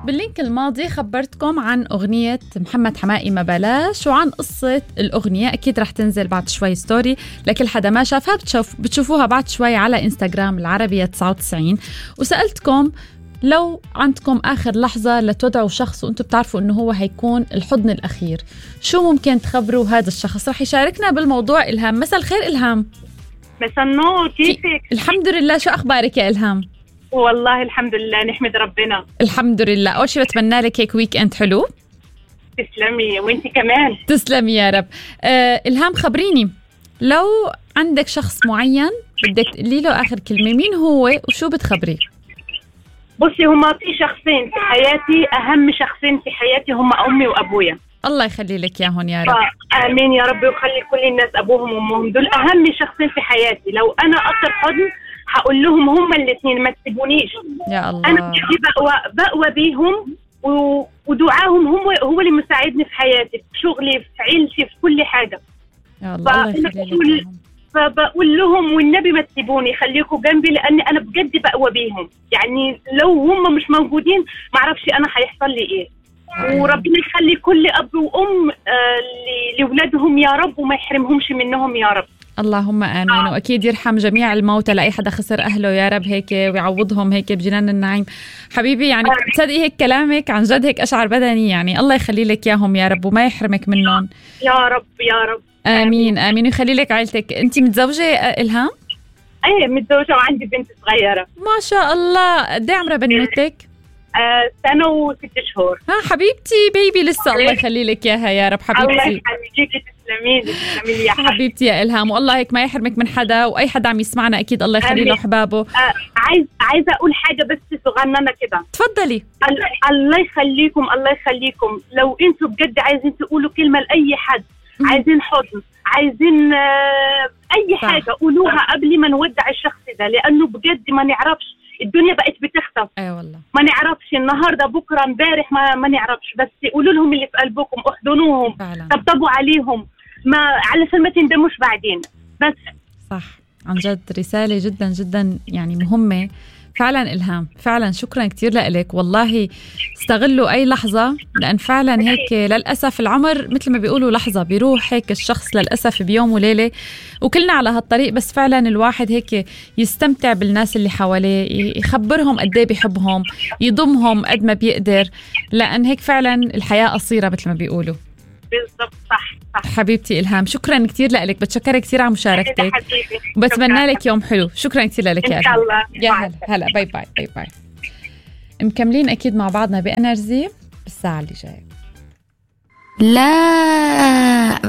باللينك الماضي خبرتكم عن أغنية محمد حماقي ما بلاش، وعن قصة الأغنية. أكيد رح تنزل بعد شوي ستوري لكل حدا ما شافها، بتشوفوها بعد شوي على إنستغرام العربية 99. وسألتكم لو عندكم آخر لحظة لتودعوا شخص وأنتم بتعرفوا أنه هو هيكون الحضن الأخير، شو ممكن تخبروا هذا الشخص؟ رح يشاركنا بالموضوع إلهام. مساء الخير إلهام. مساء النور، كيفك؟ الحمد لله، شو أخبارك يا إلهام؟ والله الحمد لله، نحمد ربنا. الحمد لله. أول شيء بتمنى لك هيك ويك أند حلو. تسلمي، وانتي كمان. تسلمي يا رب. إلهام، خبريني، لو عندك شخص معين بدك تقولي له آخر كلمة، مين هو وشو بتخبريه؟ بصي، هما في شخصين في حياتي، أهم شخصين في حياتي هما أمي وأبويا. الله يخلي لك ياهن يا رب. آمين يا رب، ويخلي كل الناس أبوهم وأمهم، دول أهم شخصين في حياتي. لو أنا أطلب حضن هقول لهم هما الاثنين ما تسيبونيش يا الله. أنا بقوى بيهم، ودعاهم هو اللي مساعدني في حياتي، في شغلي، في عيلتي، في كل حاجة. يا الله، الله يخلي لك. فبقول لهم والنبي ما تسيبوني، خليكم جنبي، لأن أنا بجد بقوى بيهم. يعني لو هم مش موجودين ما أعرفش أنا هيحصل لي إيه. وربنا يخلي كل أب وأم لولادهم يا رب، وما يحرمهمش منهم يا رب. اللهم آمين. وأكيد يرحم جميع الموتى لأي حدا خسر أهله يا رب هيك، ويعوضهم هيك بجنان النعيم. حبيبي يعني تصدقي هيك كلامك عن جد هيك أشعر بدني، يعني الله يخلي لك ياهم يا رب وما يحرمك منهم يا رب يا رب. آمين آمين. ويخلي لك عائلتك. أنت متزوجة إلهام؟ أيه متزوجة وعندي بنت صغيرة. ما شاء الله. قد ايه عمرها بنوتك؟ 1 و6 شهور. حبيبتي بيبي لسه. الله يخلي لك اياها يا رب حبيبتي. الله يخليكي، تسلمي لي يا حبيبتي يا إلهام. والله هيك ما يحرمك من حدا، واي حدا عم يسمعنا اكيد الله يخلي له احبابه. عايزه اقول حاجه بس صغننه كده. تفضلي. الله يخليكم، الله يخليكم. لو انتوا بجد عايزين تقولوا كلمه لاي حد، عايزين حضن، عايزين اي حاجه، قولوها قبل ما نودع الشخص ده، لانه بجد ما نعرفش، الدنيا بقت بتخطف. والله ما نعرفش النهارده بكره امبارح، ما نعرفش. بس قولوا لهم اللي في قلبكم، احضنوهم، طبطبوا عليهم، ما علشان ما تندموش بعدين. بس صح، عن جد رساله جدا جدا يعني مهمه فعلا إلهام. فعلا شكرا كتير لك. والله استغلوا أي لحظة، لأن فعلا هيك للأسف العمر مثل ما بيقولوا لحظة بيروح هيك الشخص للأسف بيوم وليلة، وكلنا على هالطريق. بس فعلا الواحد هيك يستمتع بالناس اللي حواليه، يخبرهم قد ايه بيحبهم، يضمهم قد ما بيقدر، لأن هيك فعلا الحياة قصيرة مثل ما بيقولوا. بالضبط، صح. حبيبتي إلهام، شكرا كتير لك. بتشكرك كتير على مشاركتك، وبتمنى لك يوم حلو. شكرا كتير لك يا إن شاء الله. يا هلا. باي باي باي باي. مكملين أكيد مع بعضنا بإنرجي بالساعة اللي جاية. لا